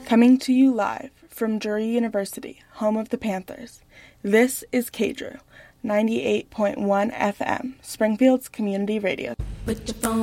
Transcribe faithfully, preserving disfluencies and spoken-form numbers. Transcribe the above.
Coming to you live from Drury University, home of the Panthers, this is K-Drew, ninety-eight point one F M, Springfield's community radio. Put your phone